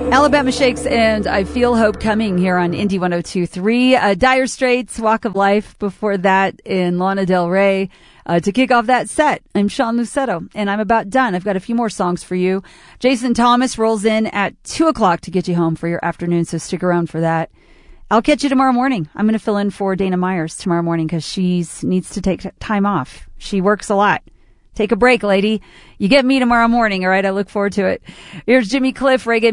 Alabama Shakes and I Feel Hope Coming here on Indy 102.3. Dire Straits, Walk of Life before that in Lana Del Rey. To kick off that set, I'm Sean Lucetto, and I'm about done. I've got a few more songs for you. Jason Thomas rolls in at 2 o'clock to get you home for your afternoon, so stick around for that. I'll catch you tomorrow morning. I'm going to fill in for Dana Myers tomorrow morning because she needs to take time off. She works a lot. Take a break, lady. You get me tomorrow morning, all right? I look forward to it. Here's Jimmy Cliff, Reggae